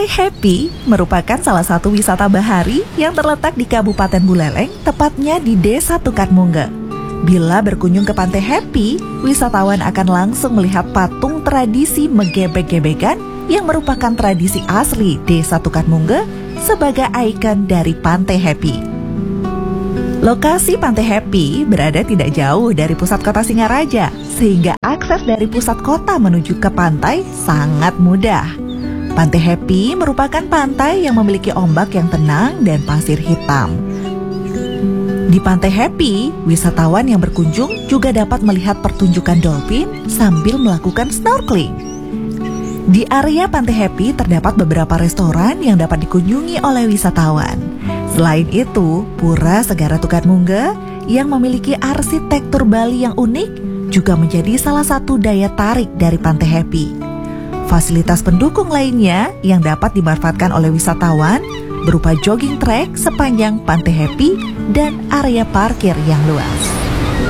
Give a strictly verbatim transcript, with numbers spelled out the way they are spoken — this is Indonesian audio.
Pantai Happy merupakan salah satu wisata bahari yang terletak di Kabupaten Buleleng, tepatnya di Desa Tukatmungge. Bila berkunjung ke Pantai Happy, wisatawan akan langsung melihat patung tradisi megebek-gebekan yang merupakan tradisi asli Desa Tukatmungge sebagai ikon dari Pantai Happy. Lokasi Pantai Happy berada tidak jauh dari pusat kota Singaraja, sehingga akses dari pusat kota menuju ke pantai sangat mudah. Pantai Happy merupakan pantai yang memiliki ombak yang tenang dan pasir hitam. Di Pantai Happy, wisatawan yang berkunjung juga dapat melihat pertunjukan dolphin sambil melakukan snorkeling. Di area Pantai Happy terdapat beberapa restoran yang dapat dikunjungi oleh wisatawan. Selain itu, Pura Segara Tukatmungge yang memiliki arsitektur Bali yang unik juga menjadi salah satu daya tarik dari Pantai Happy. Fasilitas pendukung lainnya yang dapat dimanfaatkan oleh wisatawan berupa jogging track sepanjang Pantai Happy dan area parkir yang luas.